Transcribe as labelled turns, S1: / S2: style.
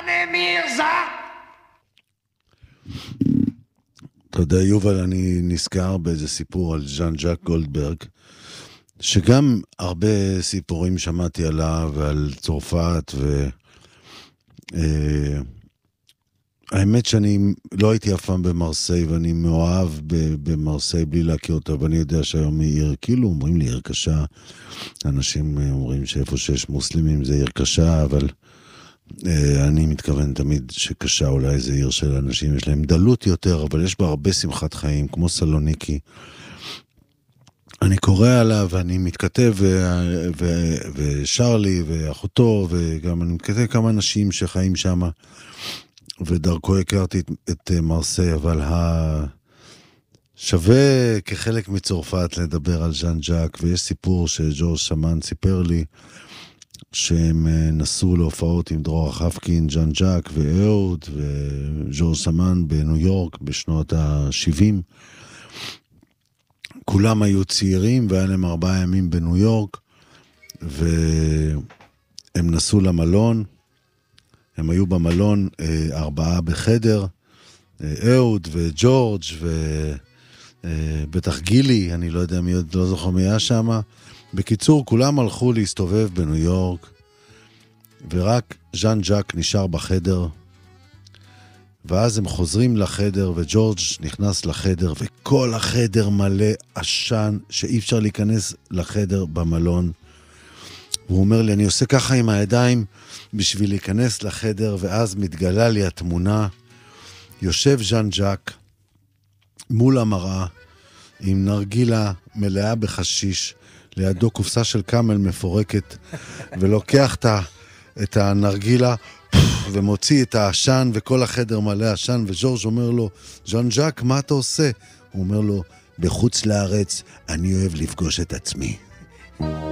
S1: אתה יודע, יובל, אני נזכר באיזה סיפור על ז'אן ז'אק גולדברג, שגם הרבה סיפורים שמעתי עליו ועל צרפת, האמת שאני לא הייתי אף פעם במרסיי, ואני מאוהב במרסיי בלי להכיר אותה, ואני יודע שהיום היא עיר, כאילו אומרים לי עיר קשה, אנשים אומרים שאיפה שיש מוסלמים זה עיר קשה, אבל אני מתכוון תמיד שקשה, אולי זה עיר של אנשים, יש להם דלות יותר, אבל יש בה הרבה שמחת חיים, כמו סלוניקי. אני קורא עליו, ואני מתכתב, ושרלי, ואחותו, וגם אני מתכתב כמה אנשים שחיים שם, ודרכו הכרתי את מרסיי, אבל שווה כחלק מצרפת לדבר על ז'אן ז'אק, ויש סיפור שג'ורג' סמן סיפר לי, שהם נסעו להופעות עם דרור חפקין, ז'אן ז'אק ואהוד, וג'ורג' סמן בניו יורק בשנות ה-70. כולם היו צעירים, והיה להם 4 ימים בניו יורק, והם נסעו למלון, הם היו במלון 4 בחדר, אהוד וג'ורג' ובטח גילי, אני לא יודע מי עוד, לא זוכר מי היה שם. בקיצור, כולם הלכו להסתובב בניו יורק, ורק ז'אן ז'אק נשאר בחדר, ואז הם חוזרים לחדר, וג'ורג' נכנס לחדר, וכל החדר מלא עשן, שאי אפשר להיכנס לחדר במלון. הוא אומר לי, אני עושה ככה עם הידיים, בשביל להיכנס לחדר, ואז מתגלה לי התמונה, יושב ז'אן ז'אק, מול המראה, עם נרגילה מלאה בחשיש, לידו קופסה של קאמל מפורקת, ולוקח את הנרגילה, ומוציא את העשן, וכל החדר מלא עשן, וג'ורג' אומר לו, ז'אן ז'אק, מה אתה עושה? הוא אומר לו, בחוץ לארץ, אני אוהב לפגוש את עצמי.